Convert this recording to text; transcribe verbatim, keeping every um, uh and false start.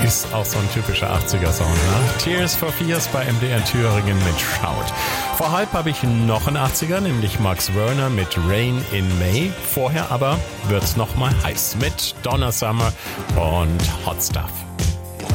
Ist auch so ein typischer achtziger-Song, ne? Tears for Fears bei M D R Thüringen mit Shout. Vor halb habe ich noch einen achtziger, nämlich Max Werner mit Rain in May. Vorher aber wird's noch mal heiß mit Donna Summer und Hot Stuff.